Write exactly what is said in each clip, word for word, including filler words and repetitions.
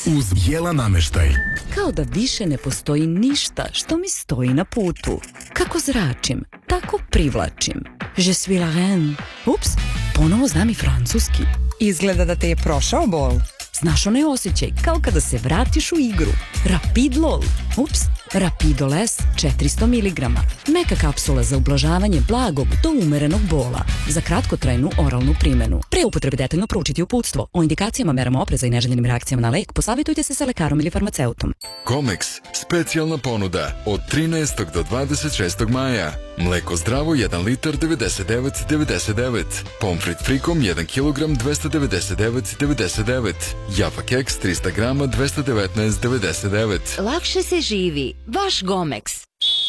uz Jela nameštaj. Kao da više ne postoji ništa što mi stoji na putu. Kako zračim, tako privlačim. Je suis la reine. Ups, ponovo znam i francuski. Izgleda da te je prošao bol. Znaš onaj osjećaj, kao kada se vratiš u igru. Rapidlol. Ups, Rapidoles četiristo miligrama. Meka kapsula za ublažavanje blagog do umerenog bola. Za kratkotrajnu oralnu primenu. Pre upotrebe detaljno proučiti uputstvo. O indikacijama, merama opreza i neželjenim reakcijama na lek posavjetujte se sa lekarom ili farmaceutom. Comex, specijalna ponuda od trinaestog do dvadeset šestog maja. Mleko zdravo jedan litar devedeset devet devedeset devet. Pomfrit frikom jedan kilogram dvesta devedeset devet devedeset devet. Jaffa keks trista grama dvesta devetnaest devedeset devet. Lakše se živi. Vaš Gomex.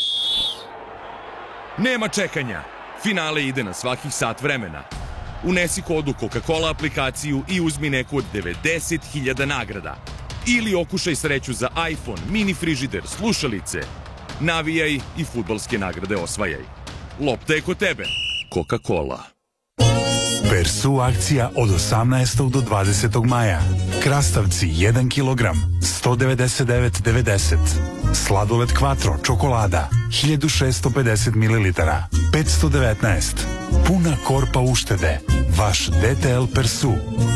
Nema čekanja. Finale ide na svakih sat vremena. Unesi kodu Coca-Cola aplikaciju i uzmi neku od devedeset hiljada nagrada. Ili okušaj sreću za iPhone, mini frižider, slušalice. Navijaj i fudbalske nagrade osvajaj. Lopta je kod tebe. Coca-Cola. Persu akcija od osamnaestog do dvadesetog maja. Krastavci jedan kilogram, sto devedeset devet devedeset. Sladoled Quattro čokolada, hiljadu šessto pedeset mililitara, petsto devetnaest. Puna korpa uštede. Vaš D T L Persu.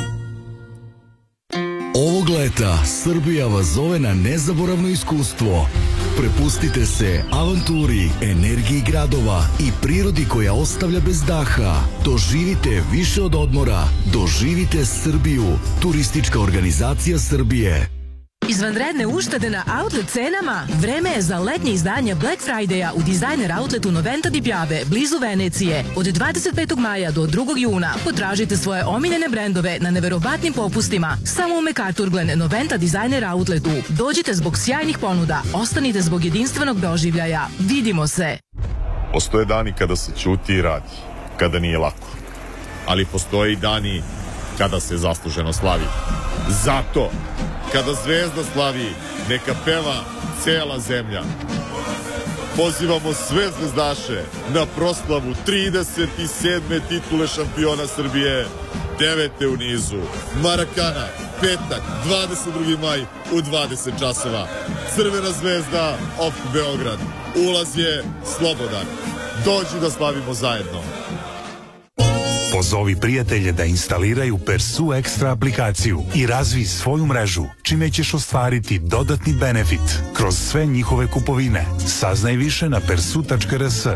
Ovog leta Srbija vas zove na nezaboravno iskustvo. Prepustite se avanturi, energiji gradova i prirodi koja ostavlja bez daha. Doživite više od odmora. Doživite Srbiju. Turistička organizacija Srbije. Izvanredne uštede na outlet cenama? Vreme je za letnje izdanje Black Friday-a u Designer Outletu Noventa di Piave, blizu Venecije. Od dvadeset petog maja do drugog juna potražite svoje omiljene brendove na neverovatnim popustima. Samo u MacArthur Noventa Designer Outletu. Dođite zbog sjajnih ponuda, ostanite zbog jedinstvenog doživljaja. Vidimo se! Postoje dani kada se ćuti i radi, kada nije lako. Ali postoje i dani kada se zasluženo slavi. Zato, kada zvezda slavi, neka peva cela zemlja. Pozivamo sve zvezdaše na proslavu trideset sedme titule šampiona Srbije, devete u nizu. Marakana, petak, dvadeset drugi maj u dvadeset časova. Crvena zvezda, O F K Beograd. Ulaz je slobodan. Dođi da slavimo zajedno. Pozovi prijatelje da instaliraju Persu Extra aplikaciju i razvij svoju mrežu, čime ćeš ostvariti dodatni benefit kroz sve njihove kupovine. Saznaj više na persu tačka r s.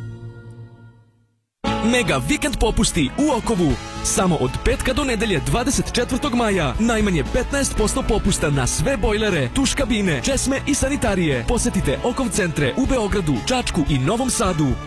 Mega vikend popusti u Okovu. Samo od petka do nedelje dvadeset četvrtog maja. Najmanje petnaest posto popusta na sve bojlere, tuš kabine, česme i sanitarije. Posetite Okov centre u Beogradu, Čačku i Novom Sadu.